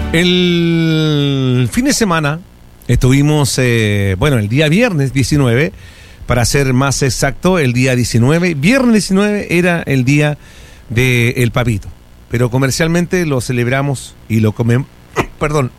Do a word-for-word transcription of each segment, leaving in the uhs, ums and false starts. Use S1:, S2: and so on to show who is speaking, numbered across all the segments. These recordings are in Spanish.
S1: El fin de semana estuvimos, eh, bueno, el día viernes diecinueve, para ser más exacto, el día diecinueve, viernes diecinueve era el día del Papito, pero comercialmente lo celebramos y lo comemos, perdón,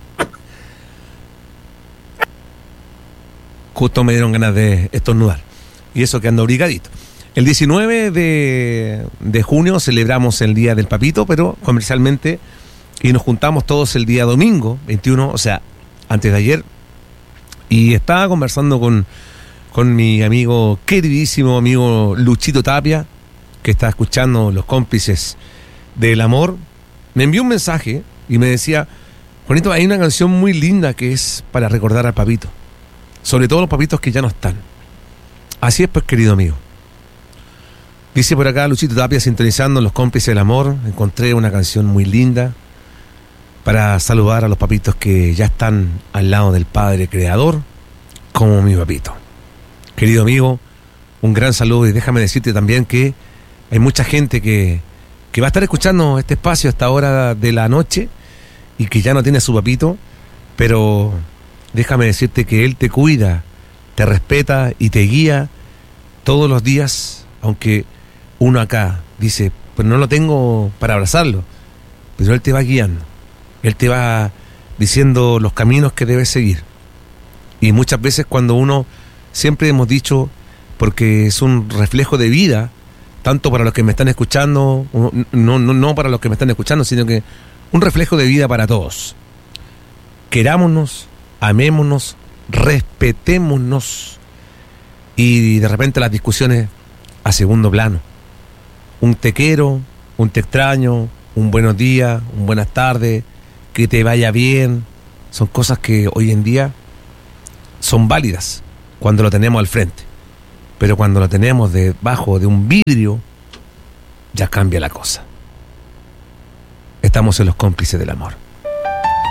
S1: justo me dieron ganas de estornudar, y eso que ando obligadito. El diecinueve de, de junio celebramos el día del Papito, pero comercialmente, y nos juntamos todos el día domingo veintiuno, o sea, antes de ayer, y estaba conversando con, con mi amigo, queridísimo amigo Luchito Tapia, que está escuchando Los Cómplices del Amor. Me envió un mensaje y me decía: Juanito, hay una canción muy linda que es para recordar al Papito, sobre todo los papitos que ya no están. Así es, pues, querido amigo. Dice por acá Luchito Tapia, sintonizando Los Cómplices del Amor, encontré una canción muy linda para saludar a los papitos que ya están al lado del Padre Creador, como mi papito. Querido amigo, un gran saludo, y déjame decirte también que hay mucha gente que, que va a estar escuchando este espacio a esta hora de la noche y que ya no tiene a su papito, pero déjame decirte que él te cuida, te respeta y te guía todos los días, aunque uno acá dice, pues no lo tengo para abrazarlo, pero él te va guiando. Él te va diciendo los caminos que debes seguir. Y muchas veces cuando uno, siempre hemos dicho, porque es un reflejo de vida, tanto para los que me están escuchando, no, no, no para los que me están escuchando, sino que un reflejo de vida para todos. Querámonos, amémonos, respetémonos, y de repente las discusiones a segundo plano. Un te quiero, un te extraño, un buenos días, un buenas tardes, que te vaya bien, son cosas que hoy en día son válidas cuando lo tenemos al frente, pero cuando lo tenemos debajo de un vidrio ya cambia la cosa. Estamos en Los Cómplices del Amor.